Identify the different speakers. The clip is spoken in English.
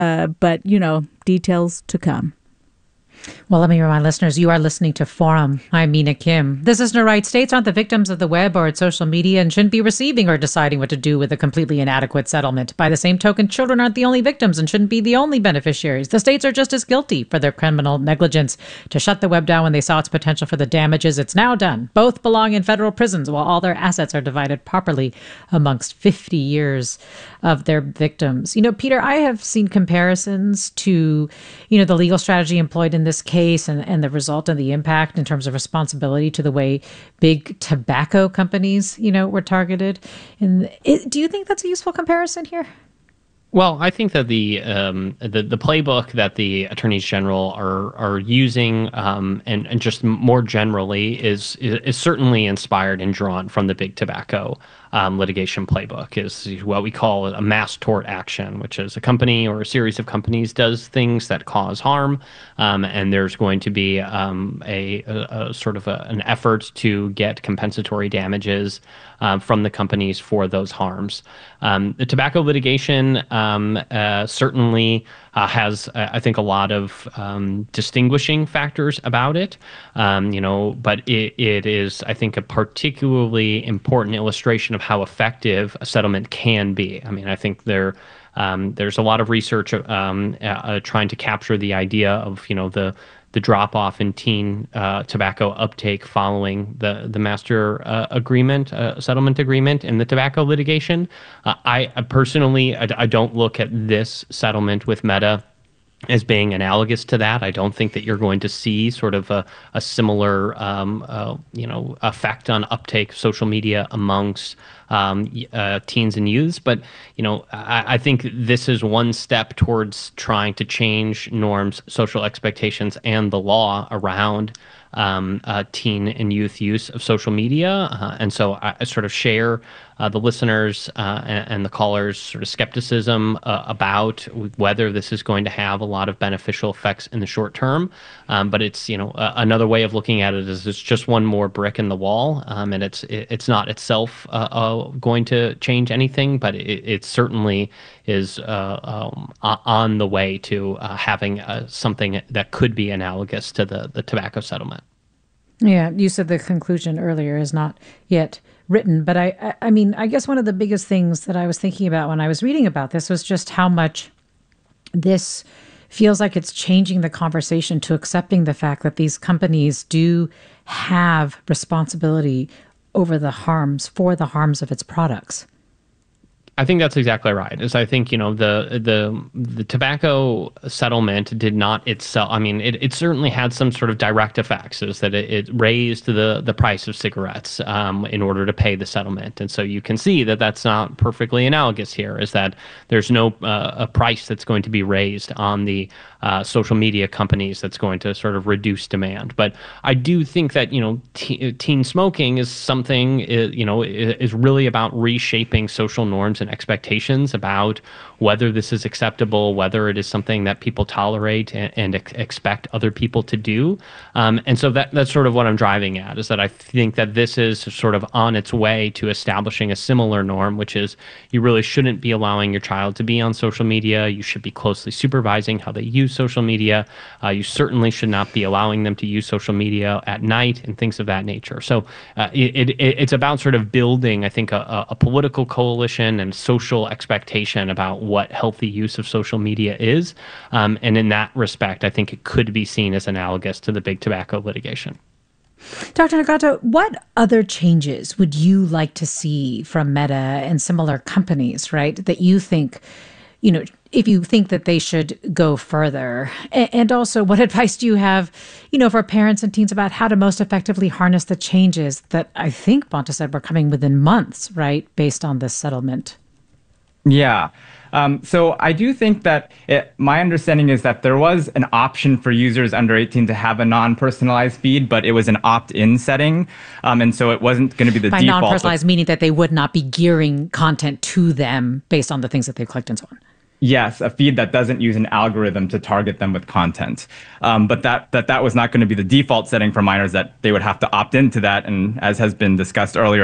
Speaker 1: But, details to come.
Speaker 2: Well, let me remind listeners, you are listening to Forum. I'm Mina Kim. The sister writes, states aren't the victims of the web or its social media and shouldn't be receiving or deciding what to do with a completely inadequate settlement. By the same token, children aren't the only victims and shouldn't be the only beneficiaries. The states are just as guilty for their criminal negligence. To shut the web down when they saw its potential for the damages, it's now done. Both belong in federal prisons while all their assets are divided properly amongst 50 years of their victims. Peter, I have seen comparisons to, the legal strategy employed in this case and the result and the impact in terms of responsibility to the way big tobacco companies, were targeted. And do you think that's a useful comparison here?
Speaker 3: Well, I think that the playbook that the attorneys general are using, and just more generally, is certainly inspired and drawn from the big tobacco litigation playbook. Is what we call a mass tort action, which is a company or a series of companies does things that cause harm, and there's going to be a sort of an effort to get compensatory damages from the companies for those harms. The tobacco litigation certainly has, I think, a lot of distinguishing factors about it, but it is, I think, a particularly important illustration of how effective a settlement can be. I mean, I think there's a lot of research trying to capture the idea of, the drop-off in teen tobacco uptake following the master settlement agreement in the tobacco litigation. I personally don't look at this settlement with Meta as being analogous to that. I don't think that you're going to see sort of a similar, effect on uptake of social media amongst teens and youths. But, I think this is one step towards trying to change norms, social expectations, and the law around teen and youth use of social media. And so I sort of share the listeners and the callers' sort of skepticism about whether this is going to have a lot of beneficial effects in the short term. But it's, another way of looking at it is it's just one more brick in the wall, and it's not itself going to change anything, but it certainly is on the way to having something that could be analogous to the tobacco settlement.
Speaker 2: Yeah, you said the conclusion earlier is not yet written, but I mean, I guess one of the biggest things that I was thinking about when I was reading about this was just how much this feels like it's changing the conversation to accepting the fact that these companies do have responsibility for the harms of its products.
Speaker 3: I think that's exactly right. I think, the tobacco settlement did not itself. I mean, it certainly had some sort of direct effects. Is that it raised the price of cigarettes in order to pay the settlement, and so you can see that that's not perfectly analogous here. Is that there's no a price that's going to be raised on the social media companies that's going to sort of reduce demand. But I do think that teen smoking is something is really about reshaping social norms and expectations about whether this is acceptable, whether it is something that people tolerate and expect other people to do. And so that's sort of what I'm driving at, is that I think that this is sort of on its way to establishing a similar norm, which is you really shouldn't be allowing your child to be on social media. You should be closely supervising how they use social media. You certainly should not be allowing them to use social media at night and things of that nature. So it's about sort of building, I think, a political coalition and social expectation about what healthy use of social media is. And in that respect, I think it could be seen as analogous to the big tobacco litigation.
Speaker 2: Dr. Nagato, what other changes would you like to see from Meta and similar companies, right, that you think, if you think that they should go further? And also, what advice do you have, for parents and teens about how to most effectively harness the changes that I think Bonta said were coming within months, right, based on this settlement?
Speaker 4: Yeah. So I do think that my understanding is that there was an option for users under 18 to have a non-personalized feed, but it was an opt-in setting. And so it wasn't going to be the default. By
Speaker 2: non-personalized, meaning that they would not be gearing content to them based on the things that they've clicked and so on.
Speaker 4: Yes, a feed that doesn't use an algorithm to target them with content. But that was not going to be the default setting for minors, that they would have to opt into that. And as has been discussed earlier,